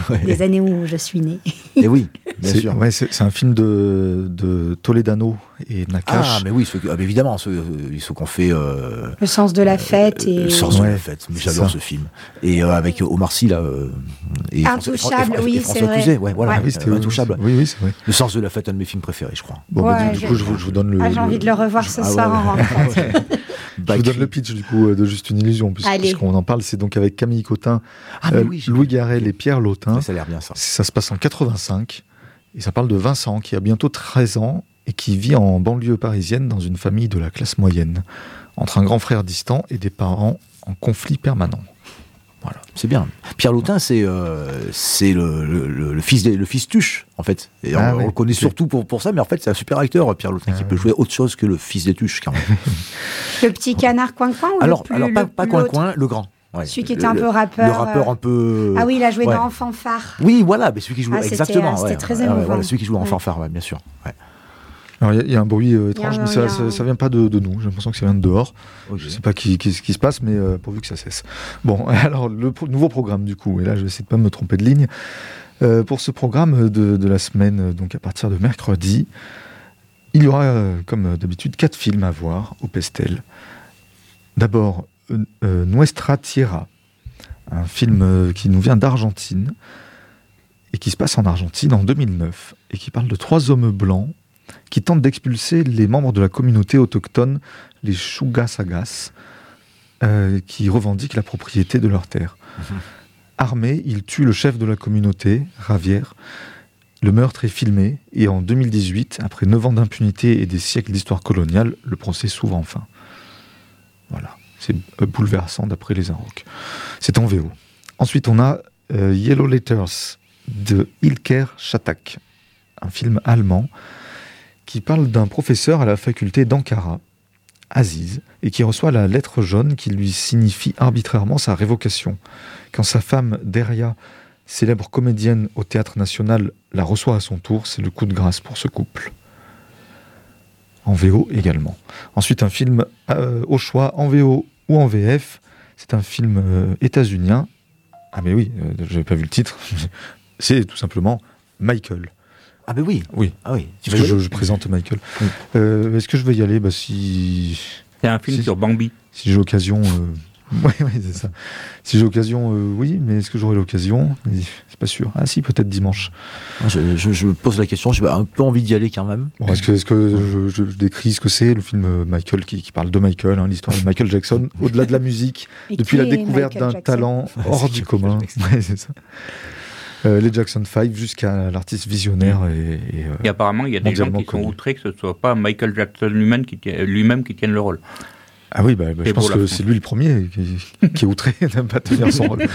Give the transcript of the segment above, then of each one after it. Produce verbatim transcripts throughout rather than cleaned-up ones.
ouais. des années où je suis née. Et oui, bien c'est, sûr. Ouais, c'est, c'est un film de, de Toledano et Nakache. Ah, mais oui, ceux, ah, mais évidemment, ceux, ceux qu'on fait... Euh, Le sens de la fête. euh, et... Le sens Ouais, de la fête, mais j'adore ça. ce film. Et euh, avec Omar Sy, là... Euh, et Intouchable, François, et, et, oui, et c'est François vrai. Cluzet, ouais, voilà, Ouais. Ah oui, c'était euh, Intouchable. Oui, oui, c'est vrai. Le sens de la fête, un de mes films préférés, je crois. Bon, Ouais, bah, du, du coup, je vous, je vous donne le. Ah, j'ai le- envie de le revoir ce Ah, soir ouais, en ouais. rentrant. Je vous donne le pitch du coup de Juste une illusion, puisque- Allez. puisqu'on en parle. C'est donc avec Camille Cotin, Ah, mais euh, oui, j'ai- Louis Garrel et Pierre Lautin. Ça a l'air bien, ça. Ça se passe en quatre-vingt-cinq et ça parle de Vincent qui a bientôt treize ans et qui vit en banlieue parisienne dans une famille de la classe moyenne, entre un grand frère distant et des parents en conflit permanent. Voilà. C'est bien. Pierre Lautin, c'est, euh, c'est le, le, le, le fils des, le fils Tuche, en fait. Et Ah on, oui, on le connaît ok. surtout pour, pour ça, mais en fait, c'est un super acteur, Pierre Lautin, Ah qui peut oui. jouer autre chose que le fils des Tuches, quand même. Le petit canard coin-coin ou alors, le plus, alors pas, le pas plus coin-coin, le grand. Ouais. Celui qui Le- était un le- peu rappeur. Le rappeur euh, un peu... Ah oui, il a joué ouais. dans Fanfare. Oui, voilà, mais celui qui joue... Ah, c'était, exactement. euh, c'était ouais. très Ouais, ouais, émouvant. voilà, celui qui joue en Ouais. fanfare, ouais, bien sûr. Ouais. Alors il y, a- il y a un bruit euh, Il y a étrange, un- mais il y a ça, ça, un- ça vient pas de, de nous. J'ai l'impression que ça vient de dehors. Ok. Je sais pas qui, qui- ce qui se passe, mais euh, pourvu que ça cesse. Bon, alors le pro- nouveau programme du coup, et là je vais essayer de pas me tromper de ligne. Euh, pour ce programme de, de la semaine, euh, donc à partir de mercredi, il y aura, euh, comme d'habitude, quatre films à voir au Pestel. D'abord, euh, euh, Nuestra Tierra, un film euh, qui nous vient d'Argentine et qui se passe en Argentine en deux mille neuf et qui parle de trois hommes blancs qui tentent d'expulser les membres de la communauté autochtone, les Chugasagas, euh, qui revendiquent la propriété de leurs terres. Mhm. Armés, ils tuent le chef de la communauté, Javier. Le meurtre est filmé et en deux mille dix-huit, après neuf ans d'impunité et des siècles d'histoire coloniale, le procès s'ouvre enfin. Voilà, c'est euh, bouleversant d'après les Inrocks. C'est en V O. Ensuite, on a euh, Yellow Letters de Ilker Çatak, un film allemand qui parle d'un professeur à la faculté d'Ankara, Aziz, et qui reçoit la lettre jaune qui lui signifie arbitrairement sa révocation. Quand sa femme, Deria, célèbre comédienne au Théâtre National, la reçoit à son tour, c'est le coup de grâce pour ce couple. En V O également. Ensuite, un film euh, au choix, en V O ou en V F. C'est un film euh, états-unien. Ah mais oui, euh, j'avais pas vu le titre. C'est tout simplement Michael. Ah ben oui. Oui. Ah oui. Tu Parce vas y que aller je, je présente Michael. Oui. Euh, est-ce que je vais y aller bah, si, C'est un film Si. sur Bambi. si j'ai l'occasion. Euh... Oui, oui, c'est ça. Si j'ai l'occasion, euh, oui, mais est-ce que j'aurai l'occasion ? C'est pas sûr. Ah si, peut-être dimanche. Je, je, je me pose la question, j'ai un peu envie d'y aller quand même. Bon, est-ce que, est-ce que je, je- je décris ce que c'est, le film euh, Michael qui, qui parle de Michael, hein, l'histoire de Michael Jackson, au-delà de la musique, Et depuis qui la est découverte Michael d'un Jackson talent Ouais, hors c'est du Michael commun. Jackson. Ouais, c'est ça. Euh, les Jackson cinq jusqu'à l'artiste visionnaire et, et, euh, Et apparemment, il y a des gens mondialement qui sont connu. outrés que ce soit pas Michael Jackson lui-même qui, tient- lui-même qui tienne le rôle. ah oui, bah, bah, je C'est pense beau, la que France. c'est lui le premier qui, qui est outré de ne pas tenir son rôle.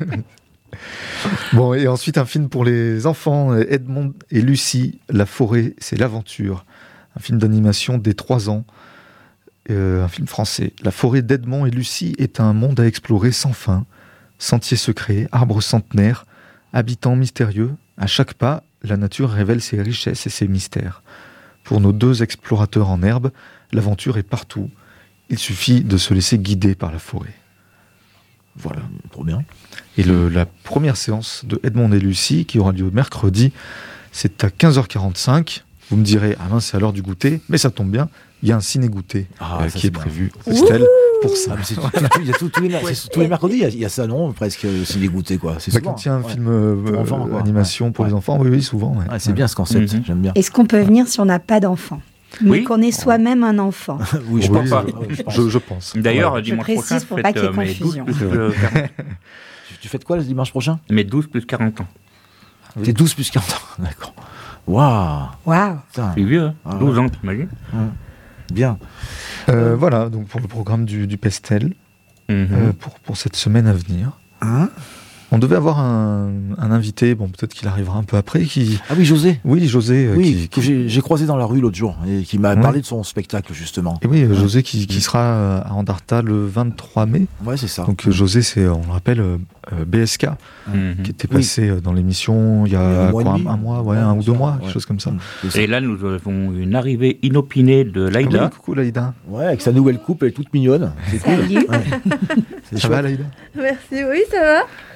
Bon, et ensuite un film pour les enfants, Edmond et Lucie, La forêt, c'est l'aventure. Un film d'animation dès trois ans, euh, un film français. La forêt d'Edmond et Lucie est un monde à explorer sans fin. Sentiers secrets, arbres centenaires, habitants mystérieux. À chaque pas, la nature révèle ses richesses et ses mystères. Pour nos deux explorateurs en herbe, l'aventure est partout. Il suffit de se laisser guider par la forêt. Voilà. Trop bien. Et le- la première séance de Edmond et Lucie, qui aura lieu mercredi, c'est à quinze heures quarante-cinq. Vous me direz, ah mince, c'est à l'heure du goûter, mais ça tombe bien, il y a un ciné-goûter Ah, euh, ça, qui c'est est bien. prévu au Pestel pour ça. Ah, mais c'est tout- il y a tout- tous les, mer- c'est- tous les mercredis, il y a- il y, a ça, non Presque, si dégoûté, quoi. C'est Bah, souvent. quand il y a un Ouais. film euh, Pour enfants, quoi. animation Ouais. pour les Ouais. enfants, oui, oui, souvent. Ouais. Ouais, c'est Ouais. bien ce concept, Mhm. j'aime bien. Est-ce qu'on peut venir si on n'a pas d'enfant mais Oui. qu'on est soi-même un enfant. Oui, je Oui, pense. pas. Oui, je pense. Je, je pense. D'ailleurs, Ouais. dimanche précise prochain, je pour fête pas qu'il y ait euh, mes douze confusion. plus euh, quarante Tu- Tu fais de quoi le dimanche prochain mes douze plus quarante ans. Oui. T'es douze plus quarante ans. D'accord. Waouh. Waouh. Putain. C'est vieux, hein Ah ouais. douze ans, t'imagines Bien. Euh, voilà, donc pour le programme du, du Pestel, Mhm. euh, pour, pour cette semaine à venir. Hein On devait avoir un, un invité, bon peut-être qu'il arrivera un peu après, qui... Ah oui, José. Oui, José. euh, Oui, qui, que qui- j'ai j'ai croisé dans la rue l'autre jour et qui m'a Ouais. parlé de son spectacle justement. Et oui, euh, José qui, qui sera euh, à Andarta le vingt-trois mai. Ouais, c'est ça. Donc euh, José, c'est, on le rappelle, euh, euh, B S K, Mhm. qui était Oui. passé euh, dans l'émission il y Il y a a un mois et quoi, demi. un, un mois, ouais, Ouais, un ou deux ça, mois, ouais. quelque chose comme ça. Mmh, c'est ça. Et là, nous avons une arrivée inopinée de Ah Laïda. oui, coucou Laïda. Ouais, avec sa nouvelle coupe, elle est toute mignonne. C'est cool. Salut. Ouais. C'est Ça chouette. va Laïda? Merci, oui, ça va.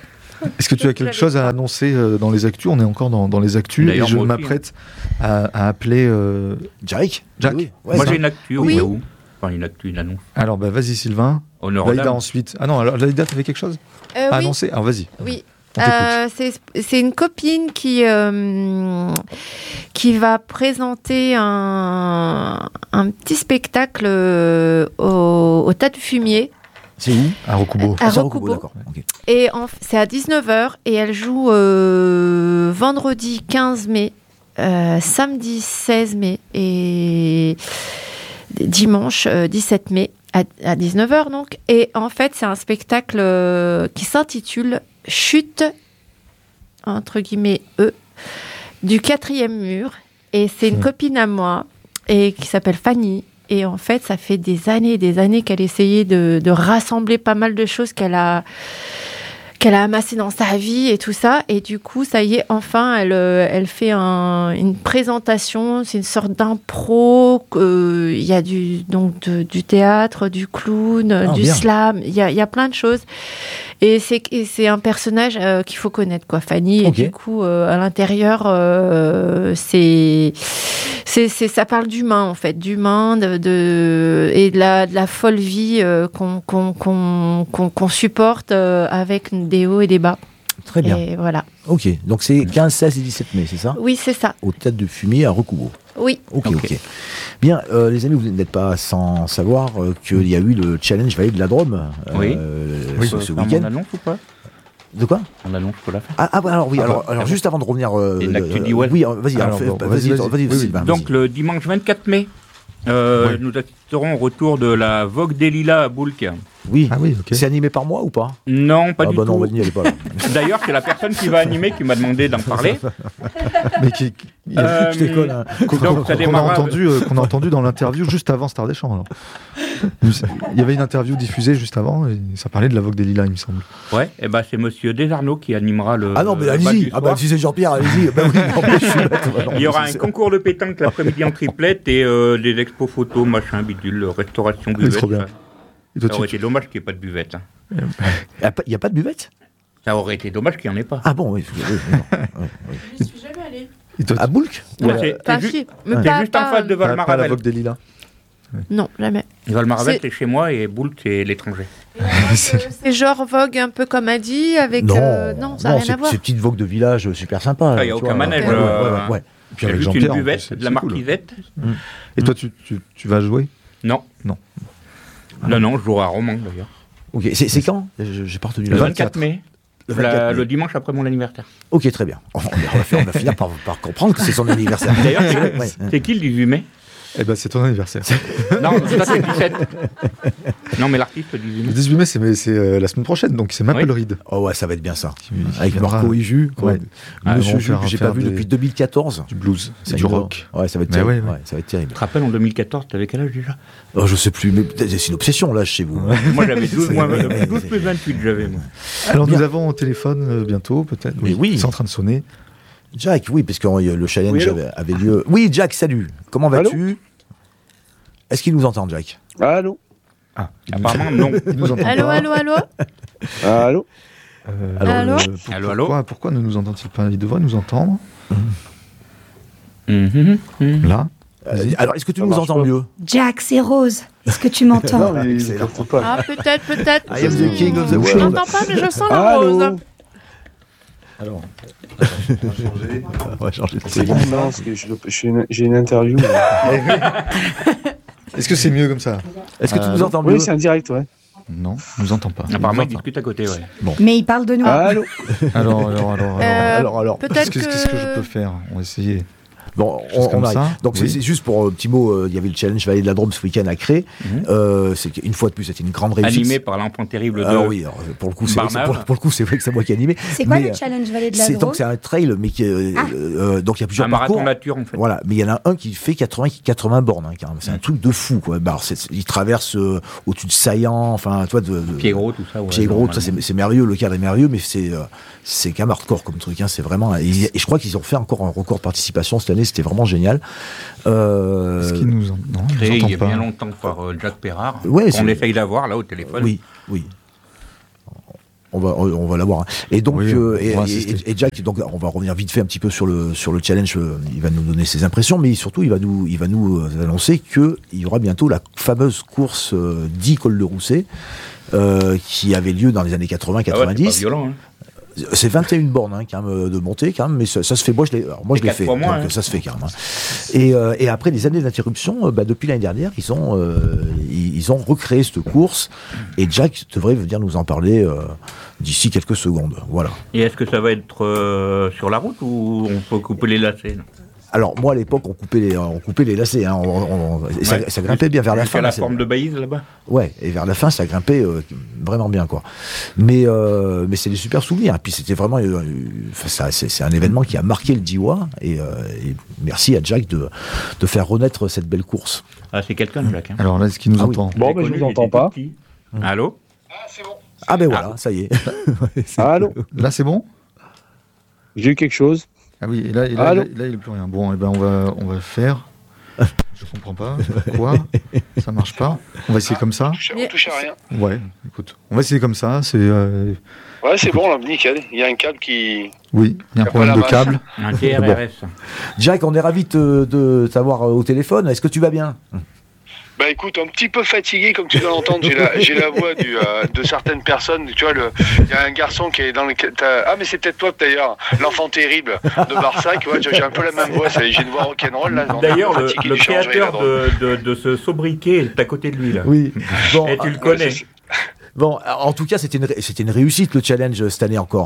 Est-ce que tu as quelque chose à annoncer euh, dans les actus ? On est encore dans, dans les actus et D'ailleurs, je moi aussi, m'apprête à, à appeler euh, Jack Jack. Oui, ouais, Moi ça. j'ai une actu au Oui. cas où. Enfin une actu, une annonce. Alors bah, vas-y Sylvain. Honneur aux Laïda dames. ensuite. Ah non, alors Laïda, t'avais quelque chose Euh, à oui, annoncer ? Alors vas-y. oui. On t'écoute. Euh, c'est, c'est une copine qui, euh, qui va présenter un, un petit spectacle euh, au, au Tas du Fumier. C'est où À Rokubo. À Ah, c'est Rokubo. Rokubo, d'accord. Ok. Et en- c'est à dix-neuf heures et elle joue euh, vendredi quinze mai, euh, samedi seize mai et dimanche euh, dix-sept mai à, à dix-neuf heures donc. Et en fait, c'est un spectacle euh, qui s'intitule Chute, entre guillemets, E, du quatrième mur. Et c'est une Hmm. copine à moi et qui s'appelle Fanny. Et en fait, ça fait des années et des années qu'elle essayait de, de rassembler pas mal de choses qu'elle a, qu'elle a amassées dans sa vie et tout ça. Et du coup, ça y est, enfin, elle, euh, elle fait un- une présentation. C'est une sorte d'impro. euh, Il y a du, donc de- du théâtre, du clown, Ah, du bien. slam. Il y a, il y a plein de choses. Et c'est, et c'est un personnage euh, qu'il faut connaître, quoi, Fanny. Ok. Et du coup, euh, à l'intérieur, euh, c'est, c'est, c'est, ça parle d'humain, en fait, d'humain, de, de, et de la, de la folle vie euh, qu'on, qu'on, qu'on, qu'on, qu'on supporte euh, avec des hauts et des bas. Très bien. Et voilà. Ok, donc c'est quinze, seize et dix-sept mai, c'est ça ? Oui, c'est ça. Au Tête de Fumier à Rokubo. Oui. Ok, Ok. ok. Bien, euh, les amis, vous n'êtes pas sans savoir euh, qu'il y a eu le challenge Vallée de la Drôme euh, Oui. ce, ce Faire mon week-end. annonce ou pas De quoi ? Mon annonce, je peux la faire. Ah, ah, bah, alors oui, Ah, alors, bah, alors ah, juste avant de revenir. Euh, Et une actu euh, d'Iwan. oui, alors, vas-y, alors, Alors, fais- bon, vas-y, vas-y, vas-y, vas-y. vas-y, Oui, Sylvain, Donc vas-y. le dimanche vingt-quatre mai, euh, Ouais. nous assisterons au retour de la Vogue des Lilas à Boulk. Oui, Ah oui, ok. c'est animé par moi ou pas ? Non, pas Ah du bah non, tout. on va n'y aller pas. là. D'ailleurs, c'est la personne qui va animer qui m'a demandé d'en parler. Mais qui, qui- il y a- Euh, Je déconne. hein. qu'on, donc, qu'on- ça qu'on a démarra- entendu, euh, qu'on a entendu dans l'interview juste avant Star des Champs. Alors. Il y avait une interview diffusée juste avant et ça parlait de la Vogue des Lilas, il me semble. Ouais, et ben c'est Monsieur Desarnaud qui animera le. Ah non, mais le bal allez-y. du Ah bah soir. si c'est Jean-Pierre, allez-y. Bah oui, en plus, je suis bête. Bah non, Il y aura mais un c'est- concours de pétanque l'après-midi en triplette et euh, des expos photos, machin, bidule, restauration, Oui, buvette. trop bien. Ça, Et toi, ça tu- aurait été dommage qu'il n'y ait pas de buvette. hein. Il n'y a pas de buvette ? Ça aurait été dommage qu'il n'y en ait pas. Ah bon, oui. oui, oui, non. Ouais, oui. Je suis jamais allée. et toi, À Boulk ? Non, Voilà. c'est- Enfin, c'est ju- si, mais c'est pas- juste en pas- face de pas, pas la Valmaravel. Vogue des Lilas. Non, jamais. Valmaravel, C'est- c'est chez moi et Boulk, c'est l'étranger. C'est genre Vogue un peu comme Adi avec. Non, euh, non, ça n'a rien c'est à voir. c'est petite Vogue de village euh, super sympa. Ah, y a tu aucun vois. manège, Ouais, ouais, euh, ouais, ouais. Puis Il y a avec juste Jean-Pierre, une en plus, buvette, c'est- de la c'est cool. marquisette. Et toi, tu, tu, tu vas jouer ? Non. Non. Non, non, je jouerai à Romans d'ailleurs. Ok, c'est c'est quand ? Je- J'ai pas retenu Le la date. vingt-quatre mai. Le La- vingt-quatre mai. le dimanche après mon anniversaire. Ok, très bien. On va, faire- on va finir par, par comprendre que c'est son anniversaire. D'ailleurs, c'est- Ouais. c'est qui le dix-huit mai? Eh ben, c'est ton anniversaire. Non, ça c'est le dix-sept. Non, mais l'artiste le dix-huit Le mai. dix-huit mai, c'est, c'est euh, la semaine prochaine, donc c'est Maple Oui. Reed. Oh ouais, ça va être bien ça. Qui- Avec qui viendra Marco Iju, quoi. Ouais. Ah, Monsieur ils vont Ju, faire- que j'ai faire pas vu des- depuis deux mille quatorze. Du blues, c'est Ça du me- rock. Ouais, ça va être Mais terrible. ouais, ouais. Ouais, ça va être terrible. Tu te rappelles en deux mille quatorze, t'avais quel âge déjà? Oh, je sais plus, mais peut-être c'est une obsession là chez vous. Moi j'avais douze, C'est- moi, ouais, ouais, douze ouais. plus vingt-huit, j'avais moi. Alors, Bien. nous avons au téléphone euh, bientôt, peut-être. Mais oui. C'est en train de sonner. Jack, oui, parce que euh, le challenge Oui, allô avait, avait lieu. Oui, Jack, salut. Comment vas-tu? Est-ce qu'il nous entend, Jack? Allô Ah, il nous- Apparemment, non. il nous entend Allô, pas. allô, allô. Allô Euh, Allô euh, pour- Allô, allô pourquoi, pourquoi ne nous entend-il pas? Il devrait nous entendre. Mhm, mhm. Là. Euh, alors, est-ce que tu Ça nous marche entends pas. mieux? Jack, c'est Rose. Est-ce que tu m'entends? Non, mais c'est il comprend pas. Ah, peut-être, peut-être. I am the king of the Je world. n'entends pas, mais je sens la Allô rose. Alors. On va changer de C'est bon, non, parce que je- j'ai une, j'ai une interview. là. Est-ce que c'est mieux comme ça? Est-ce que tu Euh, nous entends mieux? Oui, c'est un direct, ouais. Non, il nous entend pas. Apparemment, Il ils nous entend. discutent à côté, ouais. Mais il parle de nous. Allô Alors, alors, alors, alors. Euh, alors, alors. Qu'est-ce Peut-être que, que... qu'est-ce que je peux faire? On va essayer. Bon, Chose on, on comme arrive. ça, Donc, oui. c'est- c'est juste pour un petit mot, euh, il y avait le challenge Vallée de la Drôme ce week-end à Cré. Mhm. Euh, c'est qu'une fois de plus, c'était une grande réussite. Animé par l'enfant terrible de. Alors oui, alors, pour le coup, c'est vrai que c'est- Barnave. pour, pour le coup, c'est vrai que c'est moi qui ai animé. C'est quoi Mais, le challenge Vallée de la C'est donc Drôme? c'est un trail, mais qui, euh, Ah. euh, donc il y a plusieurs Un marathon parcours. nature, en fait. Voilà, mais il y en a un qui fait quatre-vingts, quatre-vingts bornes, hein, carrément. C'est un truc de fou, quoi. Bah, alors, c'est- il traverse euh, au-dessus de Saillant, enfin, toi, de, de Pied gros, tout ça. Ouais, Pied gros, tout ça, normalement. c'est c'est merveilleux, le cadre est merveilleux, mais c'est euh, c'est quand même hardcore comme truc, hein, c'est vraiment. Et, et je crois qu'ils ont fait encore un record de participation cette année, c'était vraiment génial. Euh, Est-ce qu'il nous, en... non, il Créé nous il y entend a pas. bien longtemps par euh, Jack Perrard. Ouais, On c'est- essaye d'avoir là au téléphone. Oui, oui. On va, on va l'avoir. Hein. Et donc, oui, euh, et, et, et Jack, donc, on va revenir vite fait un petit peu sur le sur le challenge. Il va nous donner ses impressions, mais surtout, il va nous, il va nous annoncer que il y aura bientôt la fameuse course euh, dix col de Rousset, euh, qui avait lieu dans les années quatre-vingts quatre-vingt-dix. Ah ouais, c'est pas violent, hein. C'est vingt et une bornes hein, quand même, de montée, quand même, mais ça, ça se fait. Moi, je l'ai, alors, moi, je l'ai fait, moins, donc hein. ça se fait quand même. Hein. Et, euh, et après des années d'interruption, euh, bah, depuis l'année dernière, ils ont, euh, ils, ils ont recréé cette course. Et Jack devrait venir nous en parler euh, d'ici quelques secondes. Voilà. Et est-ce que ça va être euh, sur la route ou on peut couper les lacets là? Alors moi à l'époque on coupait les, on coupait les lacets, hein, on, on, on, et ça, ouais. ça grimpait bien vers la fin. la là, forme de Baïse là-bas. Ouais, et vers la fin ça grimpait euh, vraiment bien quoi. Mais euh, mais c'est des super souvenirs. Et puis c'était vraiment, euh, ça, c'est, c'est un événement qui a marqué le Diois et, euh, et merci à Jack de de faire renaître cette belle course. Ah c'est quelqu'un Jack. Hein. Alors là, est-ce qu'il nous ah, entend? Oui. Bon, ben je vous entends pas. Mmh. Allô. Ah, c'est bon. Ah ben voilà, ah. ça y est. c'est Allô. Là c'est bon? J'ai eu quelque chose. Ah oui, et là, et là, là, là, il n'y a plus rien. Bon, et ben on va, on va faire. Je comprends pas. Quoi? Ça marche pas? On va essayer ah, comme ça? On touche à rien. Ouais, écoute. On va essayer comme ça. C'est. Euh... Ouais, c'est écoute. Bon, là, nickel. Il y a un câble qui. Oui, il y a un problème de câble. Un T R R S. Bon. Jack, on est ravis de, de t'avoir au téléphone. Est-ce que tu vas bien? Bah écoute, un petit peu fatigué comme tu dois l'entendre, j'ai la, j'ai la voix du, euh, de certaines personnes, tu vois, il y a un garçon qui est dans le... Ah mais c'est peut-être toi d'ailleurs, l'enfant terrible de Barsac, tu vois, j'ai un peu la même voix, j'ai une voix rock'n'roll là. D'ailleurs, le, le créateur de, de, de ce sobriquet est à côté de lui là. Oui, bon, et tu le connais. Ouais, bon, en tout cas, c'était une, c'était une réussite le challenge cette année encore.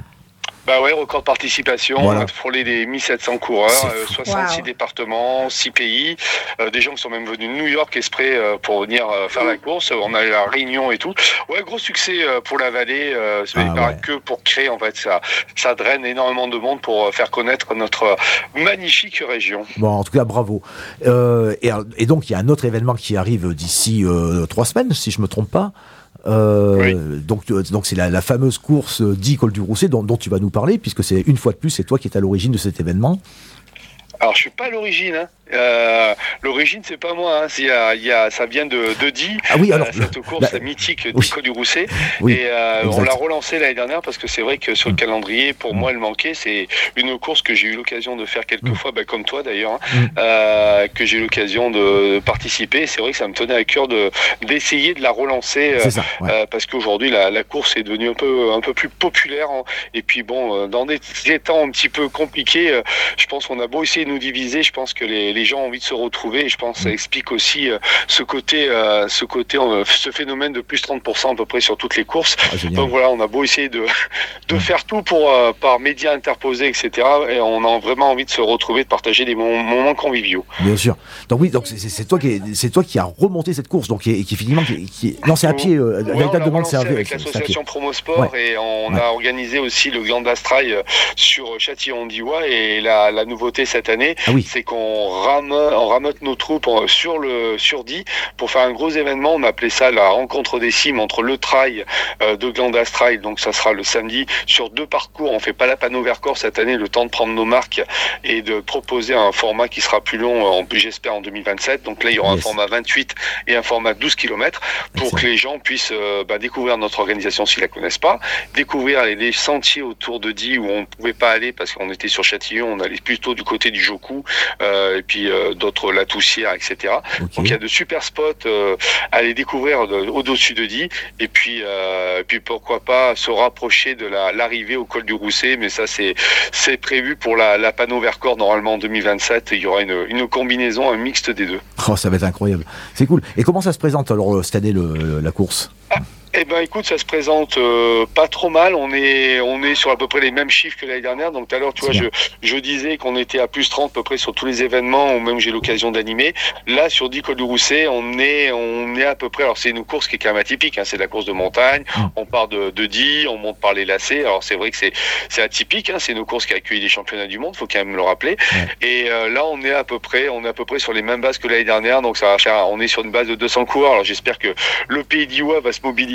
Bah ouais, record de participation, voilà. On a frôlé les mille sept cents coureurs, euh, soixante-six wow. départements, six pays, euh, des gens qui sont même venus de New York exprès euh, pour venir euh, faire la course, on a eu la Réunion et tout. Ouais, gros succès euh, pour la vallée, euh, ah, il paraît ouais. que pour créer, en fait, ça, ça draine énormément de monde pour euh, faire connaître notre magnifique région. Bon, en tout cas, bravo. Euh, et, et donc, il y a un autre événement qui arrive d'ici euh, trois semaines, si je ne me trompe pas. Euh, oui. donc, donc c'est la, la fameuse course dix col du Rousset dont, dont tu vas nous parler, puisque c'est une fois de plus, c'est toi qui es à l'origine de cet événement. Alors, je suis pas à l'origine. Hein. Euh, l'origine, c'est pas moi. Hein. Il y a, il y a, ça vient de, de Die. Ah oui, alors. Euh, cette le, course la, mythique oui. dix col du Rousset. Oui, et euh, on l'a relancée l'année dernière parce que c'est vrai que sur le calendrier, pour mmh. moi, elle manquait. C'est une course que j'ai eu l'occasion de faire quelques mmh. fois, bah, comme toi d'ailleurs, hein, mmh. euh, que j'ai eu l'occasion de participer. C'est vrai que ça me tenait à cœur de d'essayer de la relancer euh, ça, ouais. euh, parce qu'aujourd'hui, la, la course est devenue un peu un peu plus populaire. Hein. Et puis bon, dans des, des temps un petit peu compliqués, euh, je pense qu'on a beau essayer de nous diviser, je pense que les, les gens ont envie de se retrouver et je pense que ça explique aussi euh, ce côté, euh, ce côté, euh, ce phénomène de plus trente pour cent à peu près sur toutes les courses. Ah, donc voilà, on a beau essayer de, de mmh. faire tout pour, euh, par médias interposés, et cetera. Et on a vraiment envie de se retrouver, de partager des moments, moments conviviaux. Bien sûr. Donc oui, donc c'est, c'est toi qui, c'est toi qui a remonté cette course, donc qui, qui finalement, qui, qui... non c'est à pied. Euh, ouais, véritablement, c'est avec c'est l'association Promosport ouais. et on ouais. a organisé aussi le Grand Astrail sur Châtillon-Diois et la, la nouveauté cette année. Ah oui. C'est qu'on rame, on rameute nos troupes sur le sur Die pour faire un gros événement. On appelait ça la rencontre des cimes entre le trail euh, de Glandas Trail, donc ça sera le samedi sur deux parcours. On fait pas la Panneau Vercors cette année, le temps de prendre nos marques et de proposer un format qui sera plus long, en, j'espère en deux mille vingt-sept. Donc là, il y aura yes. un format vingt-huit et un format douze kilomètres pour Excellent. que les gens puissent euh, bah, découvrir notre organisation s'ils la connaissent pas, découvrir les, les sentiers autour de Die où on pouvait pas aller parce qu'on était sur Châtillon, on allait plutôt du côté du Jocou. Euh, et puis euh, d'autres la Toussière, et cetera. Okay. Donc il y a de super spots euh, à aller découvrir de, au-dessus de Die. Et puis, euh, et puis pourquoi pas se rapprocher de la, l'arrivée au col du Rousset. Mais ça c'est c'est prévu pour la, la Panneau Vercors normalement en deux mille vingt-sept. Il y aura une, une combinaison, un mixte des deux. Oh, ça va être incroyable. C'est cool. Et comment ça se présente alors cette année le, la course? ah. Eh ben écoute, ça se présente euh, pas trop mal. On est on est sur à peu près les mêmes chiffres que l'année dernière. Donc tout à l'heure, tu vois, je, je disais qu'on était à plus trente à peu près sur tous les événements, ou même j'ai l'occasion d'animer. Là, sur dix col du Rousset, on est on est à peu près. Alors c'est une course qui est quand même atypique. Hein, c'est de la course de montagne. On part de, de Die, on monte par les lacets. Alors c'est vrai que c'est c'est atypique. Hein, c'est une course qui a accueilli des championnats du monde. Faut quand même le rappeler. Ouais. Et euh, là, on est à peu près on est à peu près sur les mêmes bases que l'année dernière. Donc ça va faire. On est sur une base de deux cents coureurs. Alors j'espère que le Pays d'Iowa va se mobiliser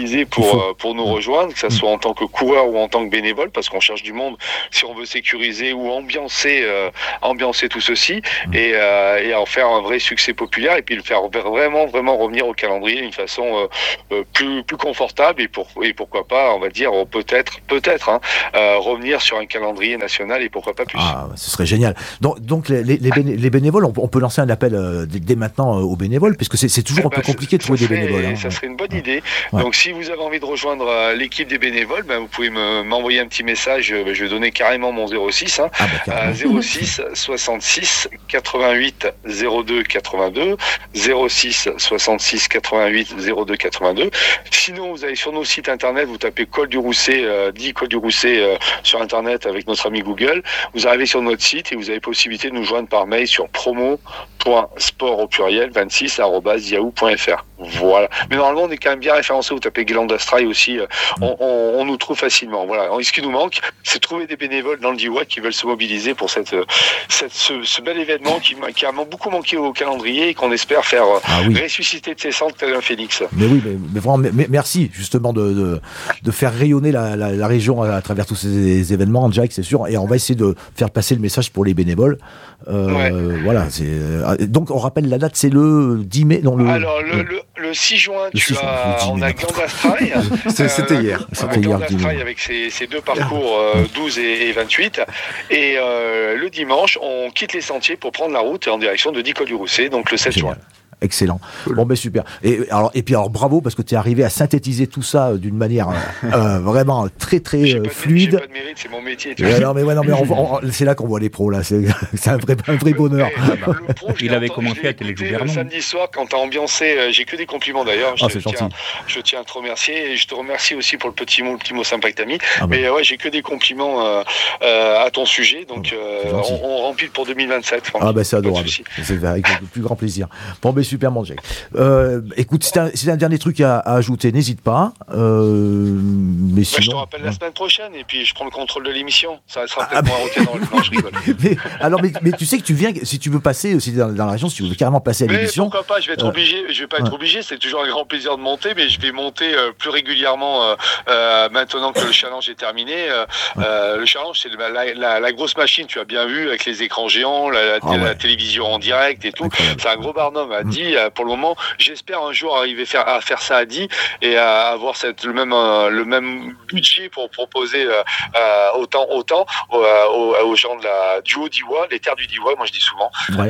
mobiliser pour, euh, pour nous rejoindre, que ce soit en tant que coureur ou en tant que bénévole, parce qu'on cherche du monde si on veut sécuriser ou ambiancer, euh, ambiancer tout ceci et, euh, et en faire un vrai succès populaire et puis le faire vraiment, vraiment revenir au calendrier d'une façon euh, euh, plus, plus confortable et, pour, et pourquoi pas, on va dire, peut-être, peut-être, hein, euh, revenir sur un calendrier national et pourquoi pas plus. Ah, ce serait génial. Donc, donc les, les, béné- les bénévoles, on, on peut lancer un appel euh, dès, dès maintenant euh, aux bénévoles, puisque c'est, c'est toujours eh un peu ben, compliqué de trouver serait, des bénévoles. Hein. Ça serait une bonne ouais. idée. Ouais. Donc, si vous avez envie de rejoindre euh, l'équipe des bénévoles, ben, vous pouvez me, m'envoyer un petit message. Euh, je vais donner carrément mon zéro six. Hein, ah, bah, euh, zéro six soixante-six quatre-vingt-huit zéro deux quatre-vingt-deux zéro six soixante-six quatre-vingt-huit zéro deux quatre-vingt-deux. Sinon, vous allez sur nos sites internet, vous tapez Col du Rousset, euh, dit Col du Rousset euh, sur internet avec notre ami Google. Vous arrivez sur notre site et vous avez possibilité de nous joindre par mail sur promo point sport au pluriel vingt-six arobase yahoo point fr. Voilà. Mais normalement, on est quand même bien référencé. Vous tapez Guirlande d'Astraï aussi, euh, on, on, on nous trouve facilement. Voilà. Alors, ce qui nous manque, c'est trouver des bénévoles dans le D I W A qui veulent se mobiliser pour cette, cette ce, ce bel événement qui, qui a beaucoup manqué au calendrier et qu'on espère faire ah, oui. ressusciter de ses cendres tel un phénix. Mais oui, mais, mais vraiment, mais, merci justement de, de, de faire rayonner la, la, la région à, à travers tous ces événements, Jack, c'est sûr. Et on va essayer de faire passer le message pour les bénévoles. Euh, ouais. Voilà. C'est, euh, donc, on rappelle la date, c'est le dix mai. Non, le, Alors, le, le, le six juin, le tu six, as, on a Guirlande d'Astraï. C'était, c'était hier. C'était hier. D'Astraï avec ses, ses deux parcours euh, douze et, et vingt-huit. Et euh, le dimanche, on quitte les sentiers pour prendre la route en direction de Col du Rousset, donc le sept juin. Excellent. Cool. Bon ben super. Et alors et puis alors bravo parce que tu es arrivé à synthétiser tout ça euh, d'une manière euh, vraiment très très j'ai euh, pas fluide. J'ai pas de mérite, c'est mon métier. Ouais, non mais ouais, non mais on, on, c'est là qu'on voit les pros là. C'est, c'est un vrai un vrai bonheur. Le, le pro, il avait commencé à Téléjouvernon. Samedi soir quand t'as ambiancé, euh, j'ai que des compliments d'ailleurs. Ah, je, c'est tiens, gentil. je tiens à te remercier et je te remercie aussi pour le petit mot, le petit mot sympa que t'as mis. Ah, mais ouais, j'ai que des compliments euh, euh, à ton sujet. Donc euh, on, on remplit pour deux mille vingt-sept. Ah ben c'est adorable. C'est avec le plus grand plaisir. Bon ben super mon Jack. Euh, écoute, c'est un, c'est un dernier truc à, à ajouter, n'hésite pas. Euh, mais sinon, bah, je te rappelle la semaine prochaine et puis je prends le contrôle de l'émission. Ça sera peut-être ah, moins roté dans le plan, je rigole. Mais, alors, mais, mais tu sais que tu viens, si tu veux passer, si dans, dans la région, si tu veux carrément passer à mais l'émission. Pourquoi pas, je vais être euh, obligé, je vais pas être ouais. obligé, c'est toujours un grand plaisir de monter, mais je vais monter euh, plus régulièrement euh, euh, maintenant que le challenge est terminé. Euh, ouais. euh, le challenge, c'est la, la, la grosse machine, tu as bien vu, avec les écrans géants, la, la, ah, ouais. la télévision en direct et tout. Incroyable. C'est un gros barnum à mmh. dit, euh, pour le moment. J'espère un jour arriver faire, à faire ça à dix et à avoir cette, le, même, euh, le même budget pour proposer euh, euh, autant, autant aux, aux, aux gens de la, du haut d'I W A, les terres du D I W A, moi je dis souvent. Ouais.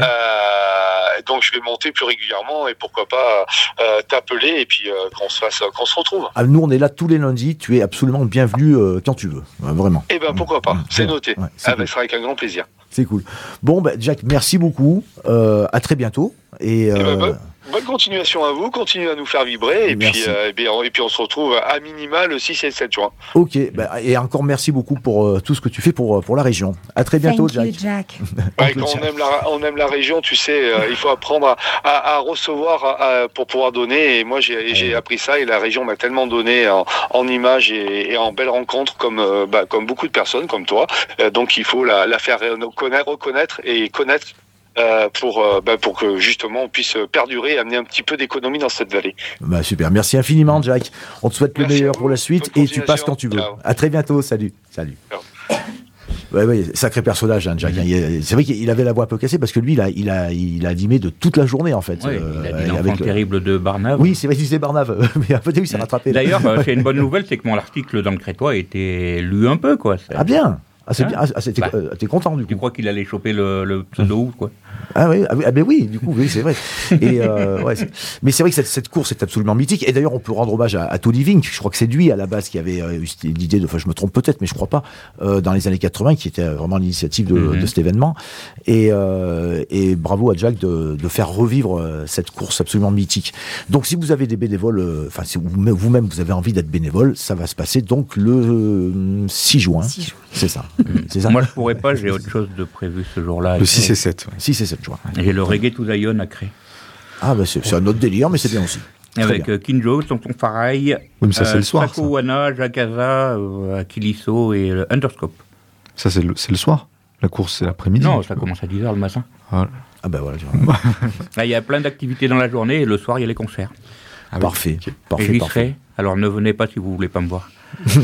Euh, donc je vais monter plus régulièrement et pourquoi pas euh, t'appeler et puis euh, qu'on se fasse, qu'on se retrouve. Ah, nous on est là tous les lundis, tu es absolument bienvenu euh, quand tu veux, ouais, vraiment. Eh ben pourquoi pas, mmh. c'est noté. Ouais, c'est ah, cool. ben, ce sera avec un grand plaisir. C'est cool. Bon, bah, Jack, merci beaucoup. Euh, à très bientôt. Et, euh... eh ben, bonne, bonne continuation à vous. Continuez à nous faire vibrer. Et puis, euh, et, bien, et puis, on se retrouve à minima le six et le sept juin. Ok. Bah, et encore merci beaucoup pour euh, tout ce que tu fais pour, pour la région. À très bientôt, Thank Jack. You, Jack. Ouais, quand on aime, la, on aime la région, tu sais, euh, il faut apprendre à, à, à recevoir à, à, pour pouvoir donner. Et moi, j'ai, j'ai appris ça. Et la région m'a tellement donné en, en images et, et en belles rencontres, comme, euh, bah, comme beaucoup de personnes, comme toi. Euh, donc, il faut la, la faire connaître, reconnaître et connaître. Euh, pour, euh, bah, pour que justement on puisse perdurer et amener un petit peu d'économie dans cette vallée. Bah, super, merci infiniment Jack. On te souhaite merci le meilleur pour la suite et tu passes quand tu veux. Ciao. À très bientôt, salut. Salut. Ouais, ouais, sacré personnage, hein, Jack. Mmh. C'est vrai qu'il avait la voix un peu cassée parce que lui, il a, il a, il a animé de toute la journée en fait. Ouais, euh, il a dit l'enfant terrible de Barnave. Oui, c'est vrai qu'il disait Barnave, mais un peu il s'est rattrapé. D'ailleurs, c'est une bonne nouvelle, c'est que mon article dans le Crétois a été lu un peu, quoi. C'est... Ah bien. Ah, c'est hein bien. Ah, t'es, bah, euh, t'es content du coup. Tu crois qu'il allait choper le, le pseudo, quoi. Ah oui, ah, ben oui, du coup, oui, c'est vrai. Et, euh, ouais, c'est... Mais c'est vrai que cette, cette course est absolument mythique. Et d'ailleurs, on peut rendre hommage à, à Tony Vink. Je crois que c'est lui, à la base, qui avait euh, eu l'idée de, enfin, je me trompe peut-être, mais je crois pas, euh, dans les années quatre-vingts, qui était vraiment l'initiative de, mm-hmm. de cet événement. Et, euh, et bravo à Jack de, de faire revivre euh, cette course absolument mythique. Donc, si vous avez des bénévoles, enfin, euh, si vous, vous-même vous avez envie d'être bénévole, ça va se passer donc le euh, six juin. six juin. C'est ça. C'est ça. Moi, je pourrais pas, j'ai autre chose de prévu ce jour-là. Le six et sept. Ouais. six et sept juin. J'ai le Reggae to Zion à Cré. Ah, bah c'est, c'est un autre délire, mais c'est bien aussi. Très avec euh, Kinjo, Tonton Faraï, oui, ça, c'est euh, le soir, Sako Wana, Jakaza, euh, Akiliso et euh, Underscope. Ça, c'est le, c'est le soir. La course, c'est l'après-midi. Non, ça commence à dix heures le matin. Voilà. Ah, ben bah voilà. Tu vois. Là, il y a plein d'activités dans la journée et le soir, il y a les concerts. Ah, parfait. Oui. Parfait, Et j'y parfait. serai. Alors ne venez pas si vous voulez pas me voir.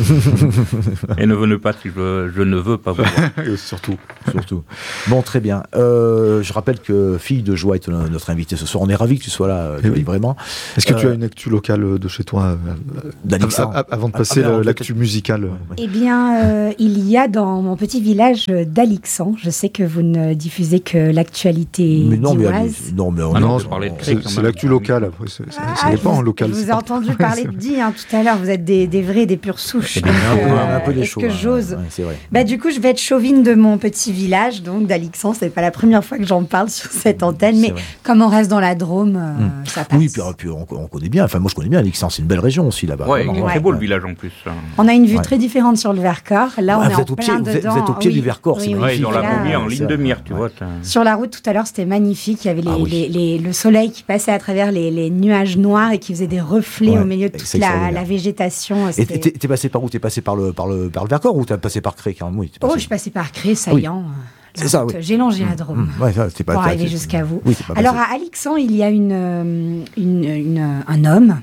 Et ne venez pas si je, je ne veux pas vous voir. Surtout. Surtout. Bon, très bien. Euh, je rappelle que Fille de Joie est notre invité ce soir. On est ravis que tu sois là, Eh oui. vraiment. Est-ce que Euh, tu as une actu locale de chez toi, euh, d'Alexandre av- av- avant de passer Ah, ah, euh, non, l'actu musicale? Eh bien, euh, il y a dans mon petit village d'Alixan, je sais que vous ne diffusez que l'actualité Mais non, mais, d'Ivoise. non, mais on Ah non, on- je parlais de on- Cré, C'est quand c'est même. l'actu locale, après. c'est- c'est- Ah, Ça dépend je en vous- local. Je vous c'est ai pas- entendu parler de Di hein, tout à l'heure. Vous êtes des, des vrais, des pures souches. C'est Donc, bien, on a euh, un peu les est-ce choses. que j'ose Ouais, c'est vrai. Bah, du coup, je vais être chauvine de mon petit village, donc d'Alixan. C'est pas la première fois que j'en parle sur cette antenne, C'est mais vrai. comme on reste dans la Drôme, euh, Mm. ça passe. Oui, puis, puis on, on connaît bien. Enfin, moi, je connais bien Alixan. C'est une belle région aussi là-bas. Ouais, Vraiment. il est Ouais. très beau le Ouais. village en plus. hein. On a une vue Ouais. très différente sur le Vercors. Là, on Ah, est vous en êtes au plein pied- vous êtes- dedans. vous êtes au pied Oui. du Vercors, c'est Oui, oui, Ouais, dans la là, Moumie, en c'est ligne vrai. de mire, tu Ouais. vois. t'as- Sur la route tout à l'heure, c'était magnifique. Il y avait les, Ah oui. les- les- le soleil qui passait à travers les, les nuages noirs et qui faisait des reflets Ouais, au milieu de c'est toute la, extraordinaire. la végétation. Et C'était- t'es t'es passé par où? T'es passé par le, par le, par le Vercors ou t'es passé par Cré carrément? Oui, t'es Oh, passé- je suis passée par Cré, Saillant. C'est ça, oui. J'ai longé la Drôme. Mmh, ouais, ça, c'est pas Pour t'as- arriver t'es- jusqu'à vous. Oui, t'es pas Alors, passé. à Alixan, il y a une, euh, une- une- un homme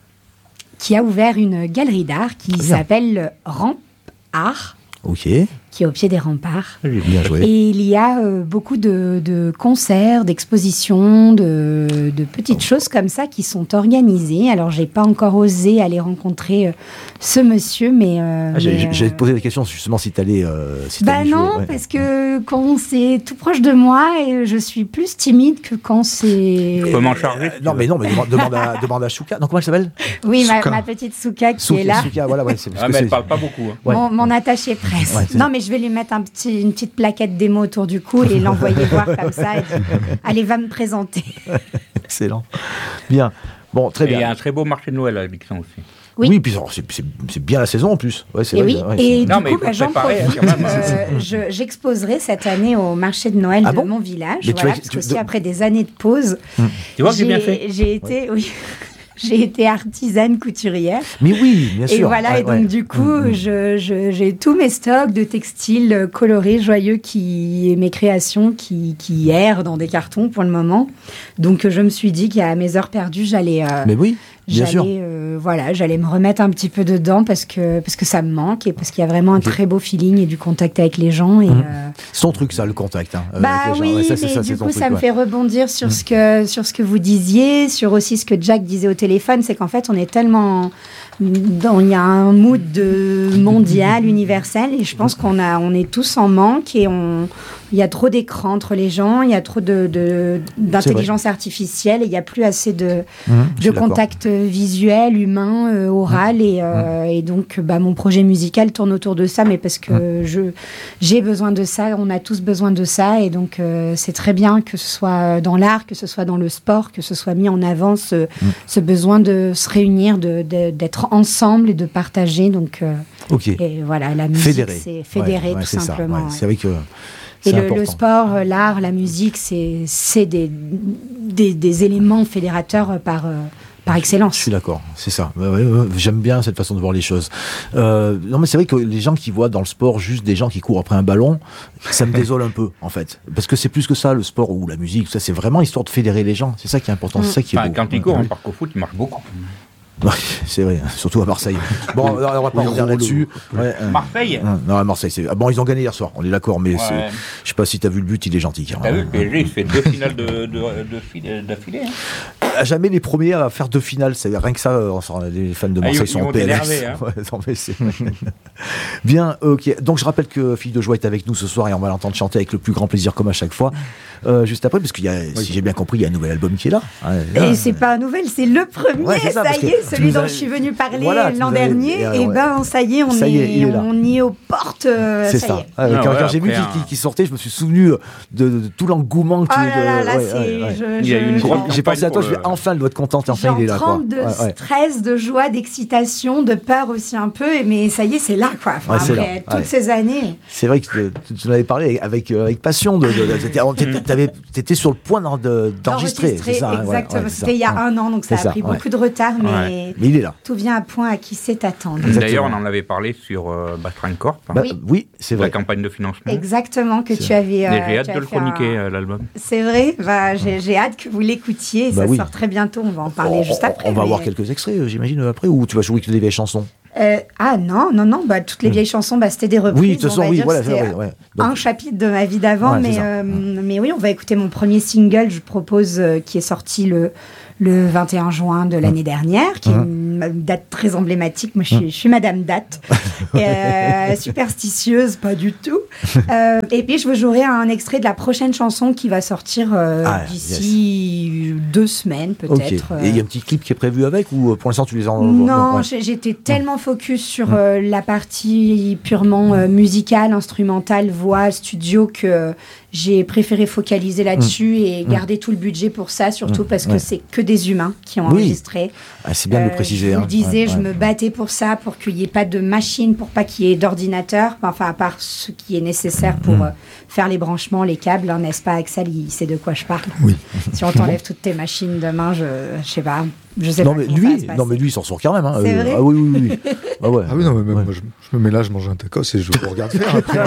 qui a ouvert une galerie d'art qui Bien. s'appelle Ramp Art, Ok, qui est au pied des remparts. bien joué. Et il y a euh, beaucoup de, de concerts, d'expositions, de, de petites choses comme ça qui sont organisées. Alors, j'ai pas encore osé aller rencontrer euh, ce monsieur, mais... euh, Ah, j'ai- mais, j'ai- J'allais euh, te poser la question justement si t'allais. Euh, si bah t'allais non, jouer, ouais. parce que quand c'est tout proche de moi, et je suis plus timide que quand c'est... Je peux m'en charger. si Non, tu mais veux. non, mais demande, demande à, demande à Chouka. Non, comment elle s'appelle? Oui, ma, Souka. ma petite Souka qui Souka, est là. Souka, voilà, ouais, c'est parce Ah, que mais elle c'est- parle pas beaucoup. hein. Ouais. Mon, mon attaché presse. Ouais, c'est non, ça. mais je vais lui mettre un petit, une petite plaquette démo autour du cou et l'envoyer voir comme ça. Et dire, allez, va me présenter. Excellent. Bien. Bon, très Et il y a bien. un très beau marché de Noël à Alixan aussi. Oui. Oui, puis alors, c'est c'est- c'est bien la saison en plus. Ouais, c'est Et vrai, oui, ouais, et c'est- du Non, mais coup, il faut bah, j'en préparer, profite. hein, quand même. Euh, je- J'exposerai cette année au marché de Noël Ah de bon mon village. Mais tu Voilà, vas- parce tu- qu'aussi, de- après des années de pause, Tu vois que j'ai bien fait. j'ai été... Oui. J'ai été artisane couturière. Mais oui, bien sûr. Et voilà, Ouais, et donc ouais. du coup, Mm, mm. je- je- j'ai tous mes stocks de textiles euh, colorés, joyeux, qui, et mes créations qui, qui errent dans des cartons pour le moment. Donc euh, je me suis dit qu'à mes heures perdues, j'allais... euh, Mais oui, bien sûr. J'allais, euh, voilà, j'allais me remettre un petit peu dedans parce que, parce que ça me manque et parce qu'il y a vraiment un très beau feeling et du contact avec les gens. Et, Mhm. euh, C'est ton truc, ça, le contact. Hein, euh, bah avec les gens. oui, Ouais, ça, c'est mais ça, c'est du ton coup, truc, ça me ouais. fait rebondir sur, Mhm. ce que, sur ce que vous disiez, sur aussi ce que Jack disait au téléphone, c'est qu'en fait, on est tellement... dans- Il y a un mood de mondial, universel, et je pense qu'on a, on est tous en manque et on... Il y a trop d'écrans entre les gens, il y a trop de, de- d'intelligence artificielle et il n'y a plus assez de, Mhm, je suis de d'accord. contact visuel, humain, euh, oral. Et, euh, et donc, bah, mon projet musical tourne autour de ça, mais parce que je, j'ai besoin de ça, on a tous besoin de ça. Et donc, euh, c'est très bien que ce soit dans l'art, que ce soit dans le sport, que ce soit mis en avant ce, ce besoin de se réunir, de, de- d'être ensemble et de partager. Donc, euh, Ok. et voilà, la musique, Fédéré. c'est fédéré, Ouais, ouais, tout c'est ça, simplement. ouais. ouais. C'est vrai que. Et c'est le, le important. sport, euh, l'art, la musique, c'est, c'est des, des, des éléments fédérateurs euh, par, euh, par excellence. Je suis d'accord, c'est ça. Ouais, ouais, ouais, j'aime bien cette façon de voir les choses. Euh, non, mais c'est vrai que les gens qui voient dans le sport juste des gens qui courent après un ballon, ça me désole un peu, en fait. Parce que c'est plus que ça, le sport ou la musique, tout ça, c'est vraiment histoire de fédérer les gens. C'est ça qui est important, c'est ça qui est Enfin, beau. quand il court Ouais. en parc au foot, il marche beaucoup. Ouais, c'est vrai, surtout à Marseille. Bon, on va pas Oui, revenir roule. là-dessus. Ouais, euh, Marseille Non, à Marseille, c'est. Ah, bon, ils ont gagné hier soir, on est d'accord, mais Ouais. c'est- je sais pas si t'as vu le but, il est gentil. T'as vu, le P S G, il fait deux finales de, de, de fil- d'affilée. Hein. À jamais les premiers à faire deux finales, c'est rien que ça. euh, Les fans de Ah, Marseille ils- sont ils en vont P L S. t'énerver, hein. Ouais, non, mais c'est- Bien, ok. Donc je rappelle que Fille de Joie est avec nous ce soir et on va l'entendre chanter avec le plus grand plaisir comme à chaque fois. Euh, juste après, parce qu'il y a, si j'ai bien compris, il y a un nouvel album qui est là. Ouais, là. Et c'est pas un nouvel, c'est le premier, Ouais, c'est ça, ça, parce y que est, tu celui nous dont as- je suis venu parler Voilà, tu l'an nous avais- dernier. et, euh, Et ouais. ben, ça y est, on Ça est, y est, il est là. on y est aux portes. euh, C'est ça, ça. y est. Ouais, Ah quand ouais, quand j'ai vu après qu'il un- qu'il sortait, je me suis souvenu de, de- de tout l'engouement que Oh tu là là, là, ouais, c'est. ouais, ouais. je- Il y a je- eu une j'en- grande J'ai pensé à toi, je pour vais le- enfin, il doit être content, enfin il est là. J'en Quoi. tremble de Ouais, ouais. stress, de joie, d'excitation, de peur aussi un peu. et- Mais ça y est, c'est là, quoi. Enfin, Ouais, c'est après là, toutes ouais. ces années. C'est vrai que tu, tu en avais parlé avec, euh, avec passion. De, de, de- t'étais- t'étais- tu étais sur le point de, d'enregistrer, d'enregistrer, c'est ça. Exactement, hein, ouais, ouais, c'était il y a ouais. un an, donc ça c'est a pris ça, beaucoup ouais. de retard, mais, ouais. mais il est là. Tout vient à point à qui sait attendre. D'ailleurs, on en avait parlé sur euh, Bastring Corp. Bah, oui. oui, c'est vrai. La campagne de financement. Exactement, que c'est tu avais... Euh, j'ai hâte de le chroniquer, un... l'album. C'est vrai, bah, j'ai, j'ai hâte que vous l'écoutiez, bah, ça oui. sort très bientôt, on va en parler on, juste après. On va mais... avoir quelques extraits, j'imagine, après, ou tu vas jouer que des vieilles chansons? Euh, ah non, non, non, bah, toutes les vieilles chansons, bah, c'était des reprises. Oui, de toute façon, oui, voilà. C'était ouais, ouais. Donc, un chapitre de ma vie d'avant, ouais, mais, euh, mais oui, on va écouter mon premier single, je propose, euh, qui est sorti le, le vingt et un juin de l'année dernière, qui mmh. est une, une date très emblématique. Moi, je suis, mmh. je suis Madame Date, et, euh, superstitieuse, pas du tout. Euh, et puis, je vous jouerai un extrait de la prochaine chanson qui va sortir euh, ah, d'ici yes. deux semaines, peut-être. Okay. Et il y a un petit clip qui est prévu avec, ou pour l'instant, tu les en... Non, non ouais. j'étais tellement focus sur euh, la partie purement euh, musicale, instrumentale, voix, studio, que j'ai préféré focaliser là-dessus mmh. et garder mmh. tout le budget pour ça, surtout mmh. parce que ouais. c'est que des humains qui ont oui. enregistré. Ah, c'est bien euh, de le préciser. Je vous hein. le disais, ouais, je ouais. me battais pour ça, pour qu'il n'y ait pas de machine, pour pas qu'il y ait d'ordinateur, enfin à part ce qui est nécessaire pour mmh. euh, faire les branchements, les câbles, hein, n'est-ce pas Axel, il sait de quoi je parle. Oui. Si on t'enlève toutes tes machines demain, je, je sais pas. Je sais non, pas mais lui, non, mais lui, il s'en sort quand même. Hein. C'est euh, vrai ah oui, oui, oui. ah, ouais. ah oui, non, mais même ouais. moi, je, je me mets là, je mange un tacos et je vous regarde faire après.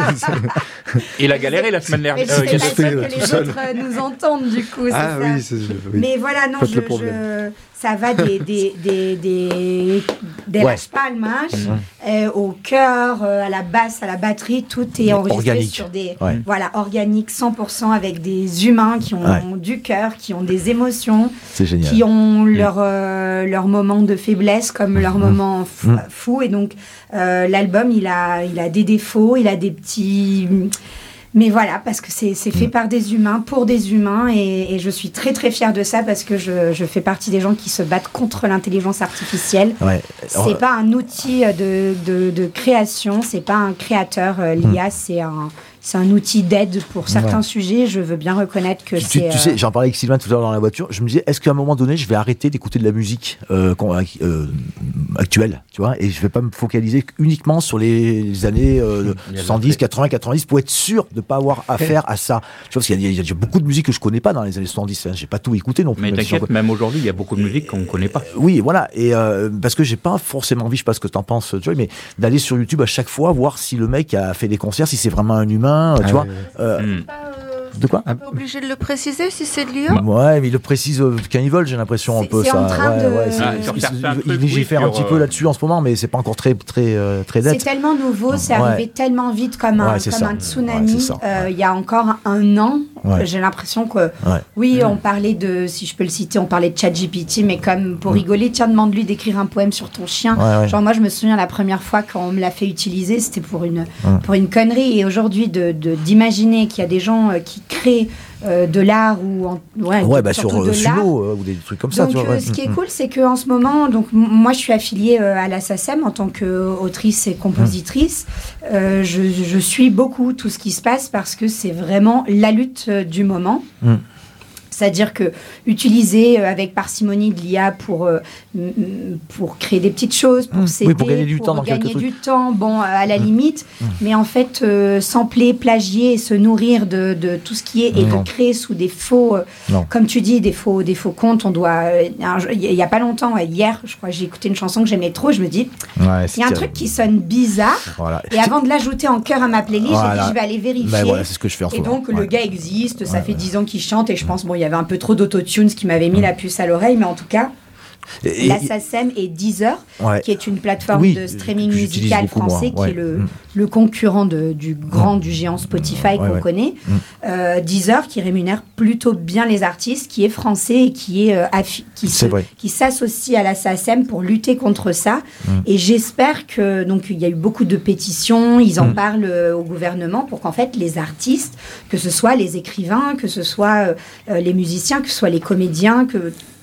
Il a galéré la semaine dernière. Mais je sais pas sûr que les seul. autres nous entendent, du coup. Ah c'est oui, ça. c'est oui. Mais voilà, non, je, je, ça va des, des, des, des, des ouais. Las Palmas mmh. euh, au chœur, euh, à la basse, à la batterie, tout est mais enregistré organique. sur des... Ouais. Voilà, organique, cent pour cent avec des humains qui ont ouais. du cœur, qui ont des émotions, c'est génial. Qui ont mmh. leur, euh, leur moment de faiblesse comme leur mmh. moment f- mmh. fou. Et donc, euh, l'album, il a, il a des défauts, il a des petits... Mais voilà, parce que c'est, c'est fait mmh. par des humains, pour des humains, et, et je suis très très fière de ça parce que je, je fais partie des gens qui se battent contre l'intelligence artificielle. Ouais. Alors, c'est pas un outil de, de, de création, c'est pas un créateur, euh, l'I A, mmh. c'est un... C'est un outil d'aide pour certains ouais. sujets. Je veux bien reconnaître que tu, c'est... Tu, tu sais, j'en parlais avec Sylvain tout à l'heure dans la voiture. Je me disais, est-ce qu'à un moment donné, je vais arrêter d'écouter de la musique euh, euh, actuelle, tu vois, et je vais pas me focaliser uniquement sur les années euh, soixante-dix, quatre-vingts, quatre-vingt-dix pour être sûr de pas avoir affaire à ça. Tu vois, parce qu'il y a, il y a beaucoup de musique que je connais pas dans les années soixante-dix. Hein. J'ai pas tout écouté non plus. Mais t'inquiète, même aujourd'hui, il y a beaucoup de musique qu'on connaît pas. Euh, oui, voilà. Et euh, parce que j'ai pas forcément envie, je sais pas ce que t'en penses, Joy, mais d'aller sur YouTube à chaque fois voir si le mec a fait des concerts, si c'est vraiment un humain, tu ah, vois. Ouais. Euh, mmh. De quoi? On est obligé de le préciser si c'est de l'I A. Ouais, mais ils le précisent quand ils veulent, j'ai l'impression c'est, un peu c'est ça. En train ouais, de... ouais, c'est, ah, ils légifèrent oui, un petit peu là-dessus en ce moment, mais c'est pas encore très très euh, très net. C'est tellement nouveau, c'est ouais. arrivé tellement vite comme un, ouais, comme un tsunami. Ouais, euh, il y a encore un an, ouais. j'ai l'impression que ouais. oui, mmh. on parlait de, si je peux le citer, on parlait de ChatGPT, mais comme pour mmh. rigoler, tiens, demande-lui d'écrire un poème sur ton chien. Ouais, ouais. Genre moi, je me souviens la première fois quand on me l'a fait utiliser, c'était pour une mmh. pour une connerie. Et aujourd'hui, de, de d'imaginer qu'il y a des gens euh, qui créent Euh, de l'art ou en, ouais, ouais bah sur euh, Suno euh, ou des trucs comme donc, ça tu vois, euh, ouais. ce qui est cool c'est qu'en ce moment donc m- moi je suis affiliée euh, à la SACEM en tant qu'autrice et compositrice mmh. euh, je, je suis beaucoup tout ce qui se passe parce que c'est vraiment la lutte euh, du moment mmh. C'est-à-dire que utiliser euh, avec parcimonie de l'I A pour, euh, m- pour créer des petites choses, pour mmh. s'aider, oui, pour gagner du pour temps, dans gagner du trucs. temps, bon, à la mmh. limite, mmh. mais en fait, euh, sampler, plagier et se nourrir de, de tout ce qui est, et non. de créer sous des faux, euh, comme tu dis, des faux, des faux comptes, on doit, il n'y a pas longtemps, ouais, hier, je crois, j'ai écouté une chanson que j'aimais trop, je me dis, il ouais, y a un truc qui sonne bizarre, voilà. Et avant de l'ajouter en chœur à ma playlist, voilà. j'ai dit, je vais aller vérifier. Ben voilà, c'est ce que je fais en et ce donc, moment. le ouais. gars existe, ça ouais, fait ouais. dix ans qu'il chante, et je pense, bon, il y avait un peu trop d'autotune, ce qui m'avait mis mmh. la puce à l'oreille, mais en tout cas, et, la SACEM et Deezer, ouais. qui est une plateforme oui, de streaming musical français, moi, ouais. qui est le, mmh. le concurrent de, du grand, mmh. du géant Spotify mmh. qu'on ouais. connaît. Mmh. Euh, Deezer, qui rémunère plutôt bien les artistes, qui est français et qui, est, euh, affi- qui, se, qui s'associe à la SACEM pour lutter contre ça. Mmh. Et j'espère que, donc, il y a eu beaucoup de pétitions, ils en mmh. parlent euh, au gouvernement pour qu'en fait, les artistes, que ce soit les écrivains, que ce soit euh, les musiciens, que ce soit les comédiens, que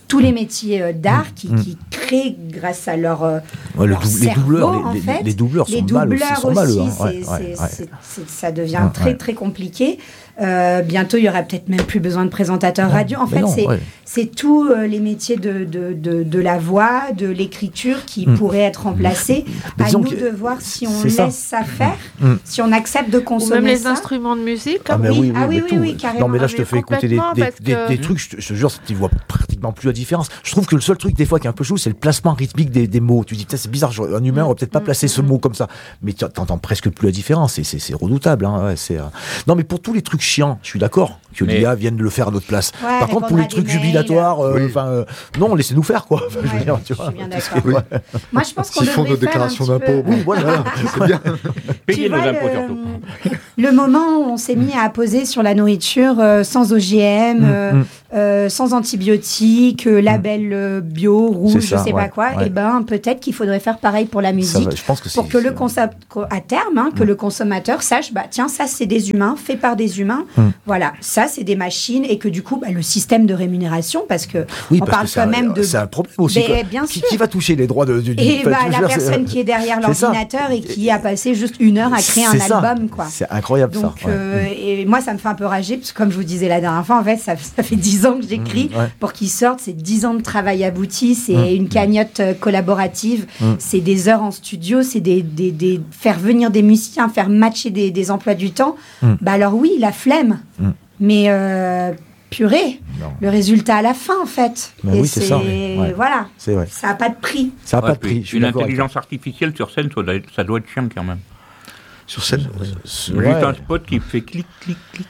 tous les métiers euh, d'art qui, mmh. qui créent grâce à leur, euh, ouais, leur dou- cerveau, les doubleurs, en les, fait. les doubleurs sont les mal aussi, doubleurs sont mal, aussi, hein. c'est, ouais, c'est, ouais, c'est, ouais. c'est, ça devient ouais, très ouais. très compliqué. Euh, bientôt, il y aura peut-être même plus besoin de présentateurs radio. En fait, non, c'est, ouais. c'est tous euh, les métiers de, de, de, de la voix, de l'écriture qui mmh. pourraient être remplacés. Mais à nous que, de voir si on laisse ça, ça faire, mmh. si on accepte de consommer Ou même les ça. instruments de musique. Ah, mais oui, oui, ah oui, mais oui, tout. oui, carrément. Non, mais là, je te mais fais écouter des, des, des, que... des trucs, je te, je te jure, tu vois pratiquement plus la différence. Je trouve que le seul truc, des fois, qui est un peu chaud, c'est le placement rythmique des, des mots. Tu dis, c'est bizarre, un humain aurait peut-être pas placé ce mot comme ça. Mais tu n'entends presque plus la différence. C'est, c'est, c'est redoutable. Hein. Ouais, c'est, euh... Non, mais pour tous les trucs chiants, je suis d'accord que mais... l'I A vienne de le faire à notre place. Ouais, Par contre, pour les trucs mails, jubilatoires, euh, oui. euh, non, laissez-nous faire, quoi. Enfin, ouais, je veux dire, tu je vois, suis bien d'accord. Que, ouais. Moi, je pense qu'on S'ils font nos déclarations d'impôts, oui, voilà, c'est bien. Payez nos vois, impôts, le, surtout. Le moment où on s'est mis à poser sur la nourriture euh, sans O G M, mmh, euh, mmh. Euh, sans antibiotiques, euh, label euh, bio, rouge, ça, je sais ouais, pas quoi, ouais. et ben peut-être qu'il faudrait faire pareil pour la musique, va, je pense que pour que le consa- à terme, hein, que mmh. le consommateur sache, bah tiens, ça c'est des humains, fait par des humains, mmh. voilà, ça c'est des machines, et que du coup, bah, le système de rémunération, parce que oui, on parce parle que quand un, même de, c'est un problème aussi. Mais, bien qui, sûr. qui va toucher les droits de, du, du et fait, bah, la dire, personne qui est derrière l'ordinateur ça. Et qui a passé juste une heure à créer c'est un ça. album, quoi. C'est incroyable. Donc, ça. Ouais. Euh, et moi, ça me fait un peu rager, parce que comme je vous disais la dernière fois, en fait, ça, ça fait dix ans que j'écris. Mmh, ouais. Pour qu'ils sortent, c'est dix ans de travail abouti, c'est mmh. une cagnotte euh, collaborative, mmh. c'est des heures en studio, c'est des, des, des, faire venir des musiciens, faire matcher des, des emplois du temps. Mmh. Bah alors oui, la flemme, mmh. mais euh, purée, non. le résultat à la fin, en fait. Mais et oui, c'est, c'est ça. Ouais. Voilà, c'est vrai. Ça n'a pas de prix. Ça n'a ouais, pas de prix. Une intelligence artificielle sur scène, ça doit, être, ça doit être chiant quand même. Sur scène, ouais. Juste ouais. un spot qui fait clic, clic, clic.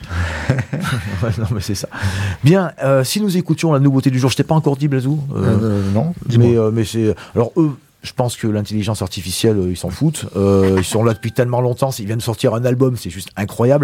ouais, non, mais c'est ça. Bien, euh, si nous écoutions la nouveauté du jour, je t'ai pas encore dit, Blazou. Euh, euh, non. Mais, euh, mais c'est. Alors eux. Je pense que l'intelligence artificielle, euh, ils s'en foutent. Euh, ils sont là depuis tellement longtemps. Ils viennent de sortir un album, c'est juste incroyable.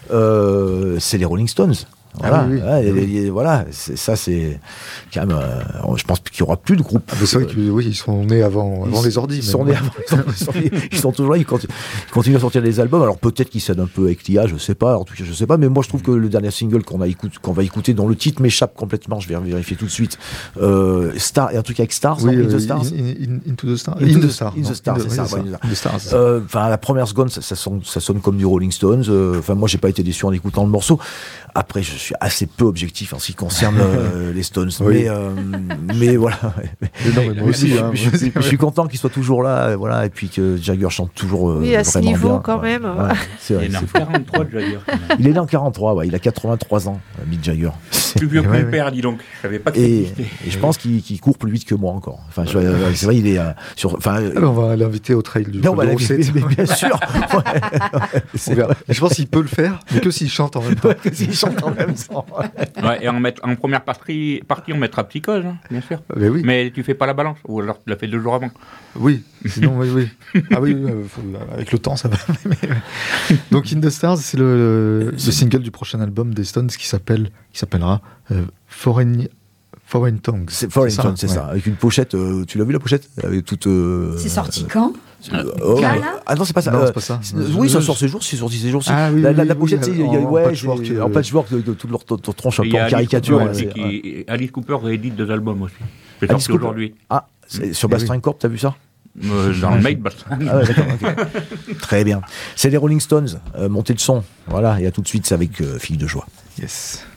Euh, c'est les Rolling Stones. Voilà, ah oui, oui. Ouais, oui. Et, et, voilà c'est, ça c'est quand même. Euh, je pense qu'il n'y aura plus de groupe. Ah, c'est vrai qu'ils oui, ils sont nés avant, avant ils, les ordi. Ils sont nés avant. Ils sont, ils sont toujours là. Ils continuent, ils continuent à sortir des albums. Alors peut-être qu'ils cèdent un peu avec l'I A, je sais pas. En tout cas, je sais pas. Mais moi, je trouve que le dernier single qu'on a écoute, qu'on va écouter, dont le titre m'échappe complètement, je vais vérifier tout de suite. Euh, Star, et un truc avec Stars, oui, non, euh, In the Stars. In, in, into the Stars. In, in the Stars. In the Stars, c'est ça. In the Stars. Enfin, la première seconde, ça, ça, sonne, ça sonne comme du Rolling Stones. Enfin, euh, moi, j'ai pas été déçu en écoutant le morceau. Après, je suis assez peu objectif en ce qui concerne euh, les Stones, oui. mais euh, mais voilà. Mais non, mais moi aussi, hein, je, je, je, je suis content qu'ils soient toujours là, et voilà, et puis que Jagger chante toujours. Euh, oui, à ce niveau bien, quand ouais. même. Ouais, c'est vrai, il est né en quarante-trois, Jagger. Il est né en quarante-trois, ouais, il a quatre-vingt-trois ans, Mick Jagger. Plus vieux que mon père, dis donc. Je savais pas que et, et je pense qu'il, qu'il court plus vite que moi encore. Enfin, je, c'est vrai, il est euh, sur. Enfin, alors on va l'inviter au trail du. Non, on va l'inviter, mais bien sûr. Ouais, on verra. Je pense qu'il peut le faire, mais que s'il chante en même temps. Que s'il chante en même temps. Ouais, et en, met, en première partie, partie, on mettra Psychose, hein, bien sûr. Mais, oui. mais tu fais pas la balance, ou alors tu l'as fait deux jours avant. Oui, sinon, oui, oui. Ah oui, oui faut, avec le temps, ça va. Donc, In the Stars, c'est le, le single du prochain album des Stones qui s'appelle, qui s'appellera euh, Foreign. Foreign Tongues. C'est Foreign c'est Tongues, c'est ouais. ça. Avec une pochette. Euh, tu l'as vu la pochette avec toute. Euh, c'est sorti euh, quand euh, oh, là, là ah non, c'est pas ça. Non, euh, c'est pas ça. C'est, oui, ça sort ces jours, c'est sorti ces jours-ci. Ah, oui, la, la, oui, la pochette, oui, c'est, en, y a, ouais, en patchwork, j'ai, en patchwork de, de, de toute leur t- tronche un peu en caricature. Alice Cooper, ouais, qui, Alice Cooper réédite deux albums aussi. C'est sorti aujourd'hui. Ah, c'est, sur Bastring Corp, t'as vu ça? Euh, dans le Made Bastring. Ah ouais, d'accord, okay. Très bien. C'est les Rolling Stones. Euh, montez le son. Voilà, et à tout de suite, c'est avec euh, Fille de joie. Yes.